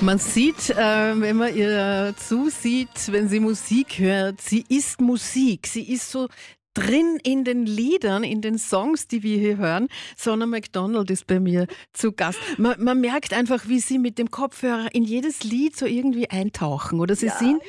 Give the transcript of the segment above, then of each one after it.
Man sieht, wenn man ihr zusieht, wenn sie Musik hört, sie ist Musik. Sie ist so drin in den Liedern, in den Songs, die wir hier hören. Sonna McDonald ist bei mir zu Gast. Man merkt einfach, wie sie mit dem Kopfhörer in jedes Lied so irgendwie eintauchen. Oder sie sind,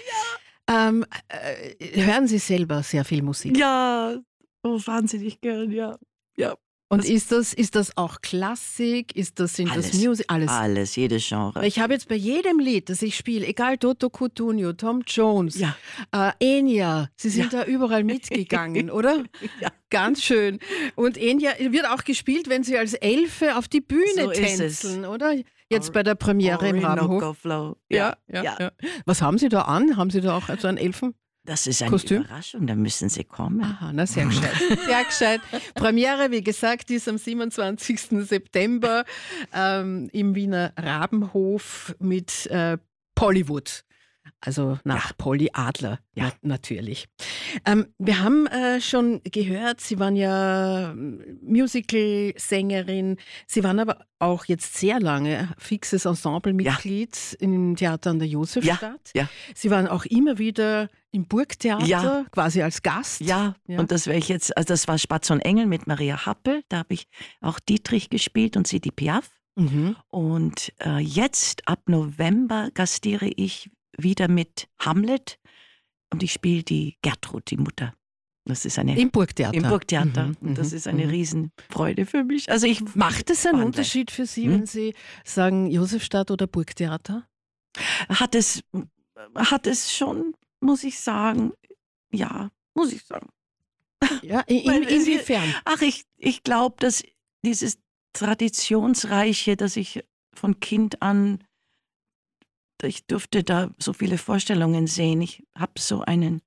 hören Sie selber sehr viel Musik? Ja, oh, wahnsinnig gern, ja. Und ist das auch Klassik? Sind das Musik? Alles, jedes Genre. Ich habe jetzt bei jedem Lied, das ich spiele, egal Toto Cutugno, Tom Jones, Enya, Sie sind da überall mitgegangen, oder? Ja. Ganz schön. Und Enya wird auch gespielt, wenn Sie als Elfe auf die Bühne tänzeln, oder? Jetzt bei der Premiere im Rabenhof. Ja. Was haben Sie da an? Haben Sie da auch so ein Elfen? Das ist eine Kostüm? Überraschung, da müssen Sie kommen. Aha, na sehr gescheit. Sehr gescheit. Premiere, wie gesagt, ist am 27. September im Wiener Rabenhof mit Pollywood. Also nach Polly Adler natürlich. Wir haben schon gehört, Sie waren ja Musical-Sängerin. Sie waren aber auch jetzt sehr lange fixes Ensemblemitglied im Theater an der Josefstadt. Ja. Sie waren auch immer wieder im Burgtheater, quasi als Gast. Ja, und das wäre ich jetzt, also das war Spatz und Engel mit Maria Happel. Da habe ich auch Dietrich gespielt und Sidi Piaf. Mhm. Und jetzt ab November gastiere ich wieder mit Hamlet und ich spiele die Gertrud, die Mutter. Das ist Im Burgtheater. Im Burgtheater. Und das ist eine Riesenfreude für mich. Also Macht es einen Unterschied für Sie, wenn Sie sagen Josefstadt oder Burgtheater? Hat es schon, muss ich sagen. Ja, muss ich sagen. Ja, inwiefern? Ich glaube, dass dieses Traditionsreiche, das ich von Kind an, ich durfte da so viele Vorstellungen sehen. Ich habe so einen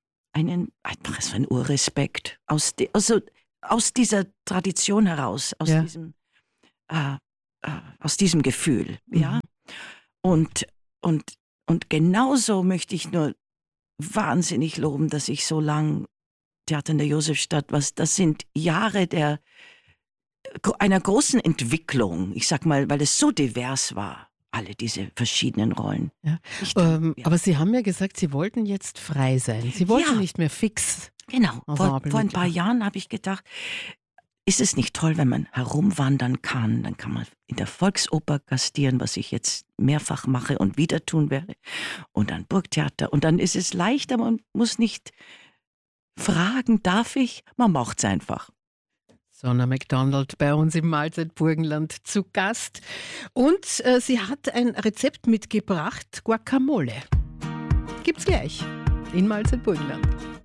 Urrespekt aus dieser Tradition heraus, aus diesem Gefühl, ja. Und genauso möchte ich nur wahnsinnig loben, dass ich so lang Theater in der Josefstadt, das sind Jahre einer großen Entwicklung, ich sag mal, weil es so divers war. Alle diese verschiedenen Rollen. Ja. Aber Sie haben ja gesagt, Sie wollten jetzt frei sein. Sie wollten nicht mehr fix. Genau. Vor ein paar Jahren habe ich gedacht, ist es nicht toll, wenn man herumwandern kann? Dann kann man in der Volksoper gastieren, was ich jetzt mehrfach mache und wieder tun werde. Und dann Burgtheater. Und dann ist es leichter, man muss nicht fragen, darf ich? Man macht es einfach. Sonna McDonald bei uns im Mahlzeit-Burgenland zu Gast. Und sie hat ein Rezept mitgebracht, Guacamole. Gibt's gleich in Mahlzeit-Burgenland.